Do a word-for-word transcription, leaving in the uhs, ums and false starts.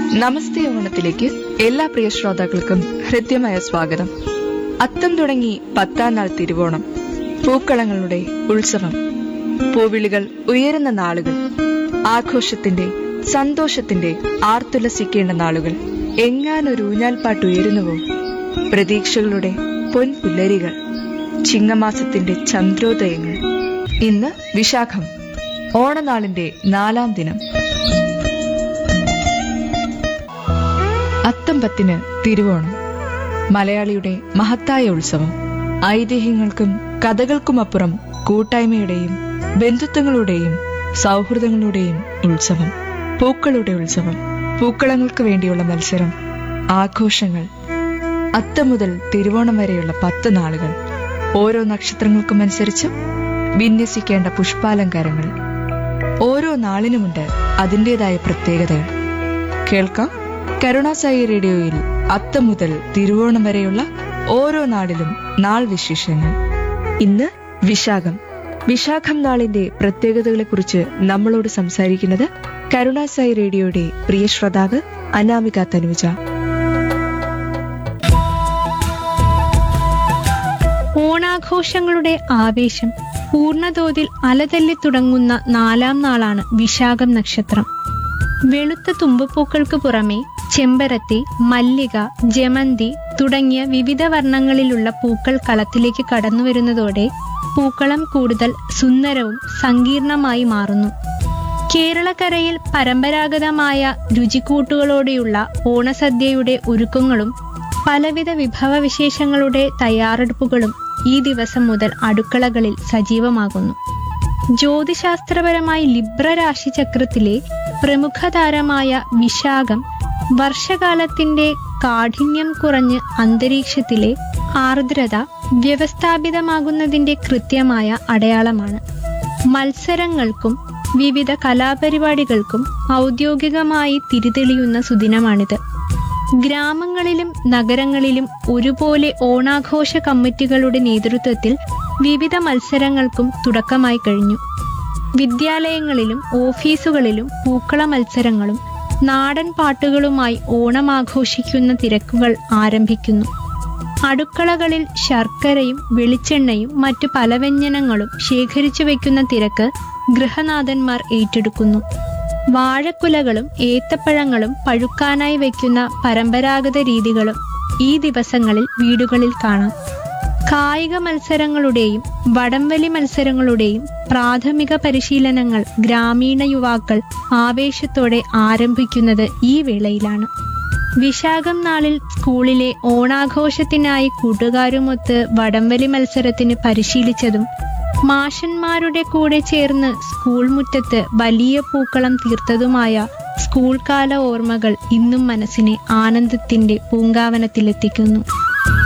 നമസ്തേ ഓണത്തിലേക്ക് എല്ലാ പ്രിയ ശ്രോതാക്കൾക്കും ഹൃദ്യമായ സ്വാഗതം. അത്തം തുടങ്ങി പത്താം നാൾ തിരുവോണം, പൂക്കളങ്ങളുടെ ഉത്സവം, പൂവിളികൾ ഉയരുന്ന നാളുകൾ, ആഘോഷത്തിന്റെ സന്തോഷത്തിന്റെ ആർത്തുലസിക്കേണ്ട നാളുകൾ. എങ്ങാനൊരു ഊഞ്ഞാൽപ്പാട്ട് ഉയരുന്നുവോ? പ്രതീക്ഷകളുടെ പൊൻപുലരികൾ, ചിങ്ങമാസത്തിന്റെ ചന്ദ്രോദയങ്ങൾ. ഇന്ന് വിശാഖം, ഓണനാളിന്റെ നാലാം ദിനം. അത്തം പത്തിന് തിരുവോണം, മലയാളിയുടെ മഹത്തായ ഉത്സവം. ഐതിഹ്യങ്ങൾക്കും കഥകൾക്കുമപ്പുറം കൂട്ടായ്മയുടെയും ബന്ധുത്വങ്ങളുടെയും സൗഹൃദങ്ങളുടെയും ഉത്സവം. പൂക്കളുടെ ഉത്സവം, പൂക്കളങ്ങൾക്ക് വേണ്ടിയുള്ള മത്സരം, ആഘോഷങ്ങൾ. അത്തം മുതൽ തിരുവോണം വരെയുള്ള പത്ത് നാളുകൾ, ഓരോ നക്ഷത്രങ്ങൾക്കുമനുസരിച്ച് വിന്യസിക്കേണ്ട പുഷ്പാലങ്കാരങ്ങൾ. ഓരോ നാളിനുമുണ്ട് അതിൻ്റെതായ പ്രത്യേകതകൾ. കേൾക്കാം കരുണാസായി റേഡിയോയിൽ അത്തം മുതൽ തിരുവോണം വരെയുള്ള ഓരോ നാളിലും നാൾ വിശേഷങ്ങൾ. ഇന്ന് വിശാഖം. വിശാഖം നാളിന്റെ പ്രത്യേകതകളെക്കുറിച്ച് നമ്മളോട് സംസാരിക്കുന്നത് കരുണാസായി റേഡിയോയുടെ പ്രിയ ശ്രോതാവ് അനാമിക തനൂജ. ഓണാഘോഷങ്ങളുടെ ആവേശം പൂർണ്ണതോതിൽ അലതല്ലി തുടങ്ങുന്ന നാലാം നാളാണ് വിശാഖം നക്ഷത്രം. വെളുത്ത തുമ്പപ്പൂക്കൾക്ക് പുറമെ ചെമ്പരത്തി, മല്ലിക, ജമന്തി തുടങ്ങിയ വിവിധ വർണ്ണങ്ങളിലുള്ള പൂക്കൾ കളത്തിലേക്ക് കടന്നുവരുന്നതോടെ പൂക്കളം കൂടുതൽ സുന്ദരവും സങ്കീർണമായി മാറുന്നു. കേരളക്കരയിൽ പരമ്പരാഗതമായ രുചിക്കൂട്ടുകളോടെയുള്ള ഓണസദ്യയുടെ ഒരുക്കങ്ങളും പലവിധ വിഭവവിശേഷങ്ങളുടെ തയ്യാറെടുപ്പുകളും ഈ ദിവസം മുതൽ അടുക്കളകളിൽ സജീവമാകുന്നു. ജ്യോതിശാസ്ത്രപരമായി ലിബ്ര രാശിചക്രത്തിലെ പ്രമുഖ താരമായ വിശാഖം വർഷകാലത്തിന്റെ കാഠിന്യം കുറഞ്ഞ് അന്തരീക്ഷത്തിലെ ആർദ്രത വ്യവസ്ഥാപിതമാകുന്നതിന്റെ കൃത്യമായ അടയാളമാണ്. മത്സരങ്ങൾക്കും വിവിധ കലാപരിപാടികൾക്കും ഔദ്യോഗികമായി തിരിതെളിയുന്ന സുദിനമാണിത്. ഗ്രാമങ്ങളിലും നഗരങ്ങളിലും ഒരുപോലെ ഓണാഘോഷ കമ്മിറ്റികളുടെ നേതൃത്വത്തിൽ വിവിധ മത്സരങ്ങൾക്കും തുടക്കമായി കഴിഞ്ഞു. വിദ്യാലയങ്ങളിലും ഓഫീസുകളിലും പൂക്കള മത്സരങ്ങളും നാടൻ പാട്ടുകളുമായി ഓണമാഘോഷിക്കുന്ന തിരക്കുകൾ ആരംഭിക്കുന്നു. അടുക്കളകളിൽ ശർക്കരയും വെളിച്ചെണ്ണയും മറ്റു പലവ്യഞ്ജനങ്ങളും ശേഖരിച്ചു വയ്ക്കുന്ന തിരക്ക് ഗൃഹനാഥന്മാർ ഏറ്റെടുക്കുന്നു. വാഴക്കുലകളും ഏത്തപ്പഴങ്ങളും പഴുക്കാനായി വയ്ക്കുന്ന പരമ്പരാഗത രീതികളും ഈ ദിവസങ്ങളിൽ വീടുകളിൽ കാണാം. കായിക മത്സരങ്ങളുടെയും വടംവലി മത്സരങ്ങളുടെയും പ്രാഥമിക പരിശീലനങ്ങൾ ഗ്രാമീണ യുവാക്കൾ ആവേശത്തോടെ ആരംഭിക്കുന്നത് ഈ വേളയിലാണ്. വിശാഖം നാളിൽ സ്കൂളിലെ ഓണാഘോഷത്തിനായി കൂട്ടുകാരുമൊത്ത് വടംവലി മത്സരത്തിന് പരിശീലിച്ചതും മാഷന്മാരുടെ കൂടെ ചേർന്ന് സ്കൂൾ മുറ്റത്ത് വലിയ പൂക്കളം തീർത്തതുമായ സ്കൂൾ കാല ഓർമ്മകൾ ഇന്നും മനസ്സിനെ ആനന്ദത്തിന്റെ പൂങ്കാവനത്തിലെത്തിക്കുന്നു.